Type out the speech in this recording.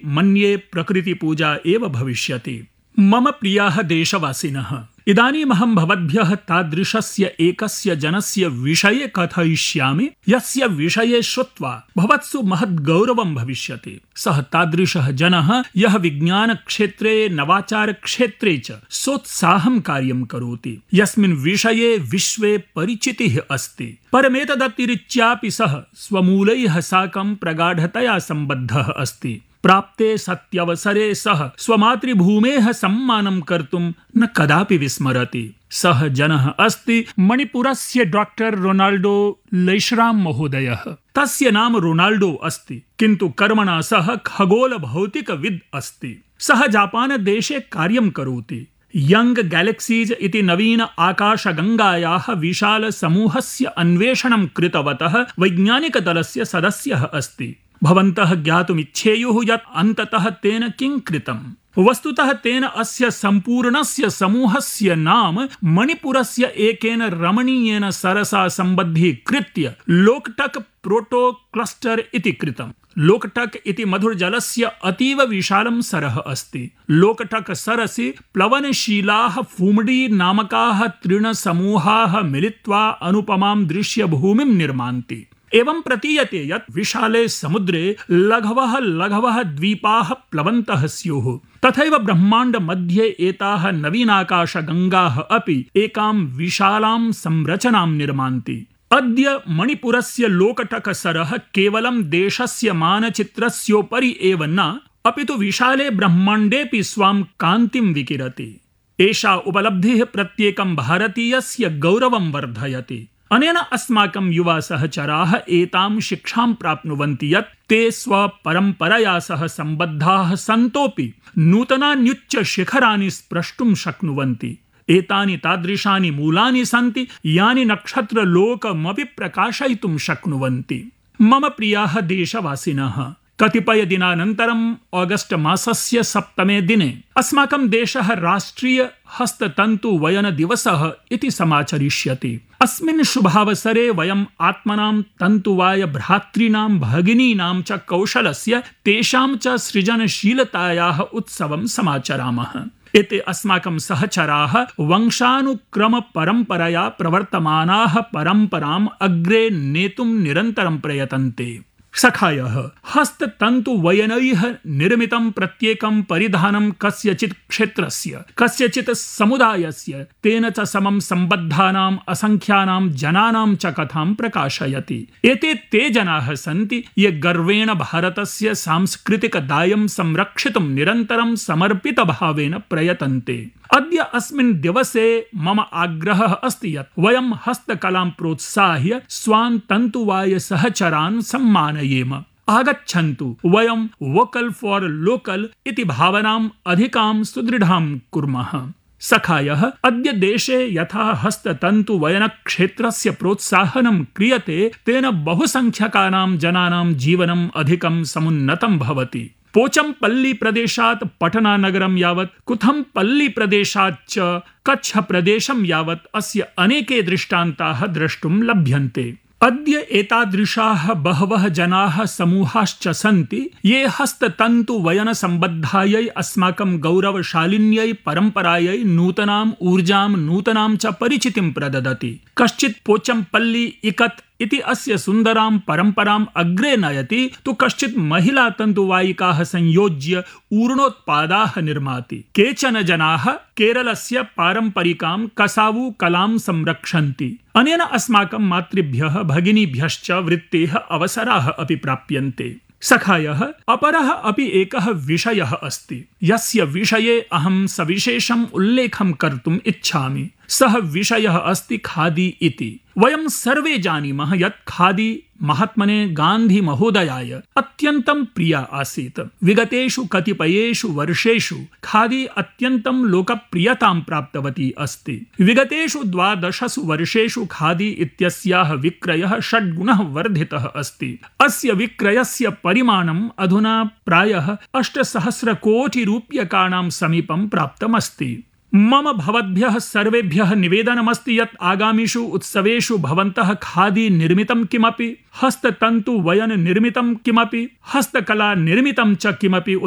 मन्ये प्रकृतिपूजा एव भविष्यति। मम प्रियाः देशवासिनः, इदानीमहं भवद्भ्यः तादृशस्य एकस्य जनस्य विषये कथयिष्यामि यस्य विषये श्रुत्वा भवत्सु महद्गौरवं भविष्यति। सः तादृशः जनः यः विज्ञानक्षेत्रे नवाचारक्षेत्रे च सोत्साहं कार्यं करोति, यस्मिन् विषये विश्वे परिचितिः अस्ति। परमेतदतिरिच्यापि सः स्वमूलैः साकं प्रगाढतया सम्बद्धः अस्ति। प्राप्ते सत्यवसरे सः स्वमातृभूमेः सम्मानं कर्तुं न कदापि विस्मरति। सः जनः अस्ति मणिपुरस्य डॉक्टर रोनाल्डो लैश्राम महोदयः। तस्य नाम रोनाल्डो अस्ति, किन्तु कर्मणा सः खगोलभौतिकविद् अस्ति। सः जापानदेशे कार्यं करोति। यंग गैलेक्सीज इति नवीन आकाशगंगायाः विशाल समूहस्य अन्वेषणं कृतवतः वैज्ञानिकदलस्य सदस्यः अस्ति। भवन्तः ज्ञातुमिच्छेयुः यत् अन्ततः तेन किं कृतम्। वस्तुतः तेन अस्य सम्पूर्णस्य समूहस्य नाम मणिपुरस्य एकेन रमणीयेन सरसा सम्बद्धीकृत्य लोकटक प्रोटो क्लस्टर इति कृतम्। लोकटक इति मधुरजलस्य अतीव विशालं सरः अस्ति। लोकटक सरसि प्लवनशीलाः फूमडी नामकाः तृणसमूहाः मिलित्वा अनुपमां दृश्यभूमिं निर्मान्ति। एवं प्रतीयते यत् विशाले समुद्रे लघवः द्वीपाः प्लवन्तः स्युः। तथैव ब्रह्माण्ड मध्ये एताः नवीनाकाशगंगाः अपि एकां विशालां संरचनां निर्मान्ति। अद्य मणिपुरस्य लोकटकसरः केवलं देशस्य मानचित्रस्योपरि एव न, अपितु विशाले ब्रह्माण्डेऽपि स्वां कान्तिं विकिरति। एषा उपलब्धिः प्रत्येकं भारतीयस्य गौरवं वर्धयति। अनेन अस्माकं युवा सहचराः एतां शिक्षां प्राप्नुवन्ति यत् ते स्वपरम्परया सह सम्बद्धाः सन्तोऽपि नूतनान्युच्च शिखराणि स्प्रष्टुं शक्नुवन्ति। एतानि तादृशानि मूलानि सन्ति यानि नक्षत्रलोकमपि प्रकाशयितुं शक्नुवन्ति। मम प्रियाः देशवासिनः, कतिपयदिनानन्तरम् ऑगस्ट मासस्य 7 दिने अस्माकं देशः राष्ट्रिय हस्ततन्तुवयन दिवसः इति समाचरिष्यति। अस्मिन् शुभावसरे वयम् आत्मनां तन्तुवाय भ्रातॄणां भगिनीनां च कौशलस्य तेषां च सृजनशीलतायाः उत्सवं समाचरामः। एते अस्माकं सहचराः वंशानुक्रम परम्परया प्रवर्तमानाः परम्पराम् अग्रे नेतुं निरन्तरं प्रयतन्ते। सखायः, हस्ततन्तुवयनैः निर्मितं प्रत्येकं परिधानं कस्यचित् क्षेत्रस्य, कस्यचित् समुदायस्य, तेन च समं सम्बद्धानाम् असंख्यानां जनानां च कथां प्रकाशयति। एते ते जनाः सन्ति ये गर्वेण भारतस्य सांस्कृतिकदायं संरक्षितुं निरन्तरं समर्पितभावेन प्रयतन्ते। अद्य अस्मिन् दिवसे मम आग्रहः अस्ति यत् वयं हस्तकलां प्रोत्साह्य स्वान् तन्तुवाय सहचरान् सम्मानयेम। आगच्छन्तु वयं वोकल फॉर लोकल इति भावनाम् अधिकां सुदृढां कुर्मः। सखायः, अद्य देशे यथा हस्ततन्तुवयनक्षेत्रस्य प्रोत्साहनं क्रियते तेन बहुसंख्यकानां जनानां जीवनम् अधिकं समुन्नतं भवति। पोचम्पल्ली प्रदेशात् पटना नगरं यावत्, कुथम्पल्ली प्रदेशात् च कच्छ प्रदेशं यावत् अस्य अनेके दृष्टान्ताः द्रष्टुं लभ्यन्ते। अद्य एतादृशाः बहवः जनाः समूहाश्च सन्ति ये हस्ततन्तुवयन सम्बद्धायै अस्माकं गौरवशालिन्यै परम्परायै नूतनाम् ऊर्जां नूतनां च परिचितिं प्रददति। कश्चित् पोचम्पल्ली इकत् इति अस्य सुन्दरां परम्पराम् अग्रे नयति, तु कश्चित् महिला तन्तुवायिकाः संयोज्य ऊर्णोत्पादाः निर्माति। केचन जनाः केरलस्य पारम्परिकां कसावु कलां संरक्षन्ति। अनेन अस्माकं मातृभ्यः भगिनीभ्यश्च वृत्तेः अवसराः अपि प्राप्यन्ते। सखायः, अपरः अपि एकः विषयः अस्ति यस्य विषये अहं सविशेषम् उल्लेखं कर्तुम् इच्छामि। सः विषयः अस्ति खादी इति। वयं सर्वे जानीमः यत् खादी महात्मने गान्धी महोदयाय अत्यन्तं प्रिया आसीत्। विगतेषु कतिपयेषु वर्षेषु खादी अत्यन्तं लोकप्रियतां प्राप्तवती अस्ति। विगतेषु 12 वर्षेषु खादी इत्यस्याः विक्रयः 6 गुणः वर्धितः अस्ति। अस्य विक्रयस्य परिमाणम् अधुना प्रायः 8,000 कोटि रूप्यकाणां समीपं प्राप्तमस्ति। मम भवद्भ्यः सर्वेभ्यः निवेदनमस्ति यत् आगामिषु उत्सवेषु भवन्तः खादी निर्मितं किमपि, हस्ततन्तुवयन निर्मितं किमपि, हस्तकला निर्मितं च किमपि